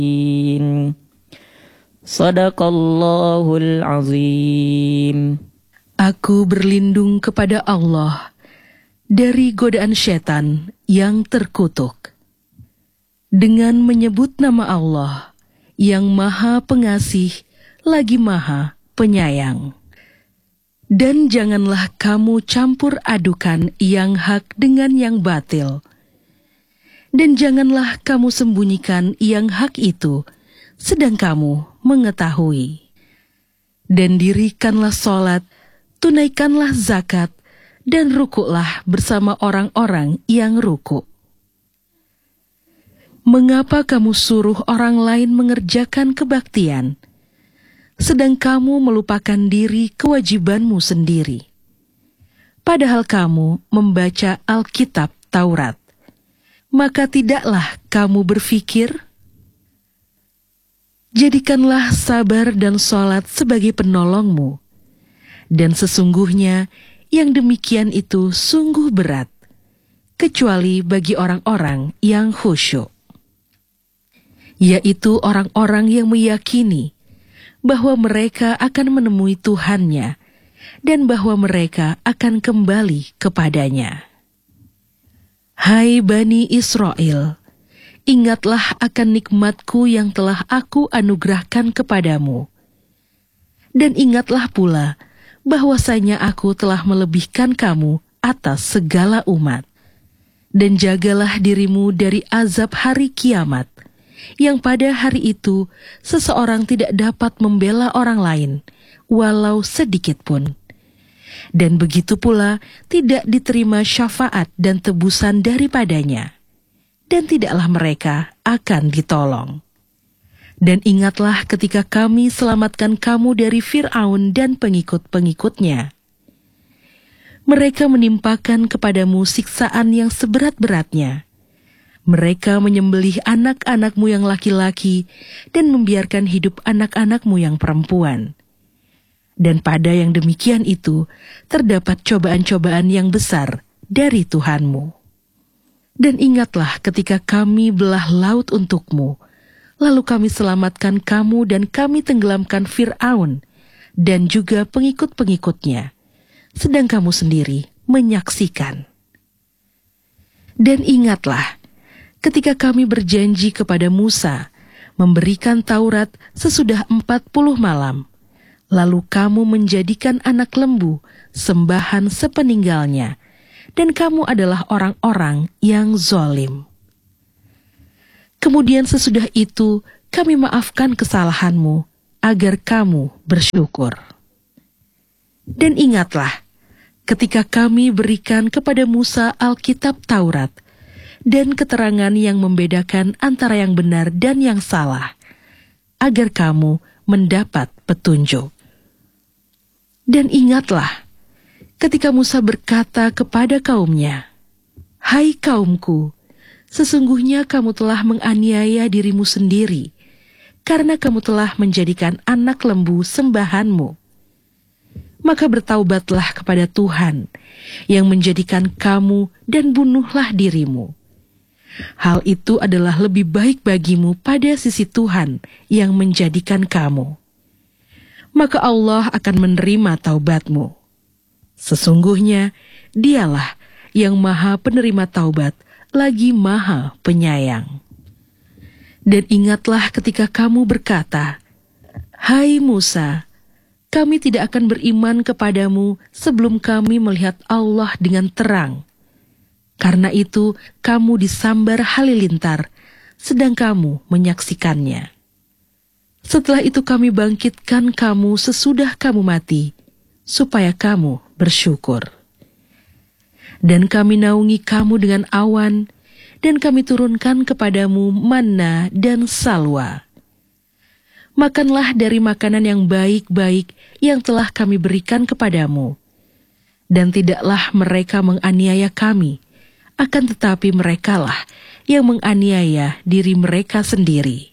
Sadaqallahul azim. Aku berlindung kepada Allah dari godaan setan yang terkutuk. Dengan menyebut nama Allah yang Maha Pengasih lagi Maha Penyayang. Dan janganlah kamu campur adukan yang hak dengan yang batil. Dan janganlah kamu sembunyikan yang hak itu, sedang kamu mengetahui. Dan dirikanlah sholat, tunaikanlah zakat, dan rukuklah bersama orang-orang yang rukuk. Mengapa kamu suruh orang lain mengerjakan kebaktian, sedang kamu melupakan diri kewajibanmu sendiri? Padahal kamu membaca Alkitab Taurat, maka tidaklah kamu berpikir? Jadikanlah sabar dan sholat sebagai penolongmu, dan sesungguhnya yang demikian itu sungguh berat, kecuali bagi orang-orang yang khusyuk, yaitu orang-orang yang meyakini bahwa mereka akan menemui Tuhannya dan bahwa mereka akan kembali kepadanya. Hai Bani Israel, ingatlah akan nikmatku yang telah aku anugerahkan kepadamu. Dan ingatlah pula bahwasanya aku telah melebihkan kamu atas segala umat. Dan jagalah dirimu dari azab hari kiamat, yang pada hari itu seseorang tidak dapat membela orang lain, walau sedikit pun. Dan begitu pula tidak diterima syafaat dan tebusan daripadanya, dan tidaklah mereka akan ditolong. Dan ingatlah ketika kami selamatkan kamu dari Fir'aun dan pengikut-pengikutnya. Mereka menimpakan kepadamu siksaan yang seberat-beratnya. Mereka menyembelih anak-anakmu yang laki-laki dan membiarkan hidup anak-anakmu yang perempuan. Dan pada yang demikian itu terdapat cobaan-cobaan yang besar dari Tuhanmu. Dan ingatlah ketika kami belah laut untukmu, lalu kami selamatkan kamu dan kami tenggelamkan Fir'aun dan juga pengikut-pengikutnya, sedang kamu sendiri menyaksikan. Dan ingatlah ketika kami berjanji kepada Musa memberikan Taurat sesudah 40 malam, lalu kamu menjadikan anak lembu sembahan sepeninggalnya, dan kamu adalah orang-orang yang zalim. Kemudian sesudah itu kami maafkan kesalahanmu agar kamu bersyukur. Dan ingatlah ketika kami berikan kepada Musa Alkitab Taurat dan keterangan yang membedakan antara yang benar dan yang salah, agar kamu mendapat petunjuk. Dan ingatlah ketika Musa berkata kepada kaumnya, "Hai kaumku, sesungguhnya kamu telah menganiaya dirimu sendiri, karena kamu telah menjadikan anak lembu sembahanmu. Maka bertaubatlah kepada Tuhan yang menjadikan kamu dan bunuhlah dirimu. Hal itu adalah lebih baik bagimu pada sisi Tuhan yang menjadikan kamu. Maka Allah akan menerima taubatmu. Sesungguhnya Dialah yang Maha Penerima Taubat lagi Maha Penyayang. Dan ingatlah ketika kamu berkata, 'Hai Musa, kami tidak akan beriman kepadamu sebelum kami melihat Allah dengan terang. Karena itu kamu disambar halilintar, sedang kamu menyaksikannya. Setelah itu kami bangkitkan kamu sesudah kamu mati, supaya kamu bersyukur. Dan kami naungi kamu dengan awan, dan kami turunkan kepadamu manna dan salwa. Makanlah dari makanan yang baik-baik yang telah kami berikan kepadamu. Dan tidaklah mereka menganiaya kami, akan tetapi merekalah yang menganiaya diri mereka sendiri.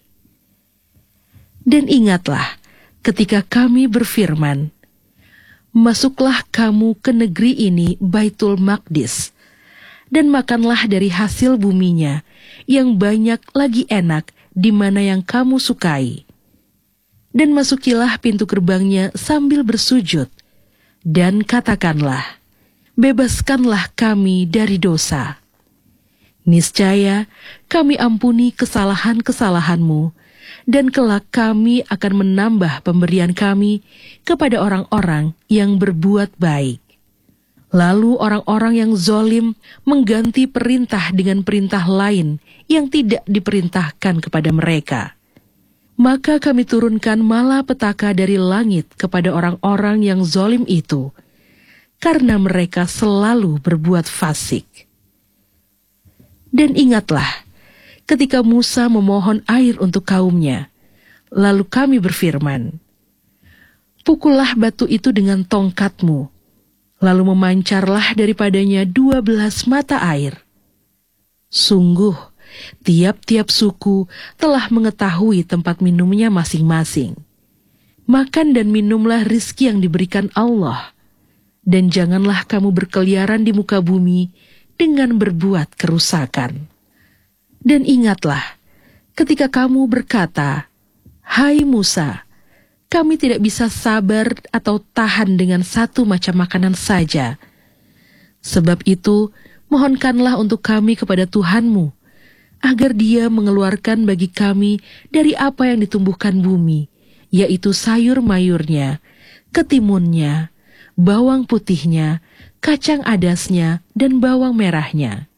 Dan ingatlah ketika kami berfirman, masuklah kamu ke negeri ini Baitul Maqdis, dan makanlah dari hasil buminya yang banyak lagi enak di mana yang kamu sukai. Dan masukilah pintu gerbangnya sambil bersujud, dan katakanlah, bebaskanlah kami dari dosa. Niscaya kami ampuni kesalahan-kesalahanmu, dan kelak kami akan menambah pemberian kami kepada orang-orang yang berbuat baik. Lalu orang-orang yang zalim mengganti perintah dengan perintah lain yang tidak diperintahkan kepada mereka. Maka kami turunkan malapetaka dari langit kepada orang-orang yang zalim itu, karena mereka selalu berbuat fasik. Dan ingatlah, ketika Musa memohon air untuk kaumnya, lalu kami berfirman, pukullah batu itu dengan tongkatmu, lalu memancarlah daripadanya 12 mata air. Sungguh, tiap-tiap suku telah mengetahui tempat minumnya masing-masing. Makan dan minumlah rizki yang diberikan Allah, dan janganlah kamu berkeliaran di muka bumi dengan berbuat kerusakan. Dan ingatlah, ketika kamu berkata, hai Musa, kami tidak bisa sabar atau tahan dengan satu macam makanan saja. Sebab itu, mohonkanlah untuk kami kepada Tuhanmu, agar Dia mengeluarkan bagi kami dari apa yang ditumbuhkan bumi, yaitu sayur-mayurnya, ketimunnya, bawang putihnya, kacang adasnya, dan bawang merahnya.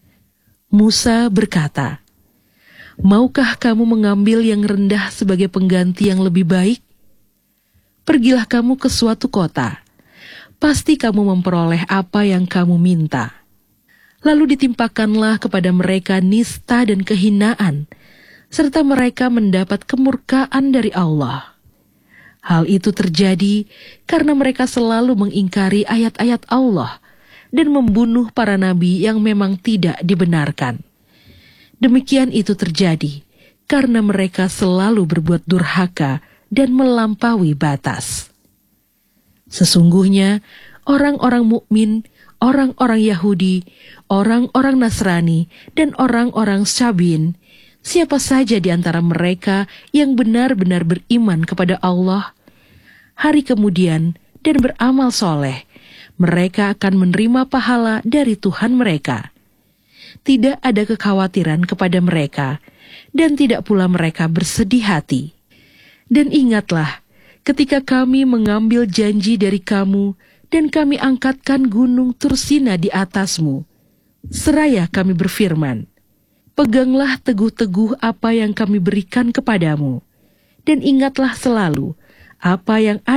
Musa berkata, maukah kamu mengambil yang rendah sebagai pengganti yang lebih baik? Pergilah kamu ke suatu kota, pasti kamu memperoleh apa yang kamu minta. Lalu ditimpakanlah kepada mereka nista dan kehinaan, serta mereka mendapat kemurkaan dari Allah. Hal itu terjadi karena mereka selalu mengingkari ayat-ayat Allah dan membunuh para nabi yang memang tidak dibenarkan. Demikian itu terjadi karena mereka selalu berbuat durhaka dan melampaui batas. Sesungguhnya orang-orang mukmin, orang-orang Yahudi, orang-orang Nasrani, dan orang-orang Sabiin, siapa saja di antara mereka yang benar-benar beriman kepada Allah, hari kemudian dan beramal soleh, mereka akan menerima pahala dari Tuhan mereka. Tidak ada kekhawatiran kepada mereka, dan tidak pula mereka bersedih hati. Dan ingatlah, ketika kami mengambil janji dari kamu, dan kami angkatkan gunung Tursina di atasmu, seraya kami berfirman, peganglah teguh-teguh apa yang kami berikan kepadamu, dan ingatlah selalu apa yang ada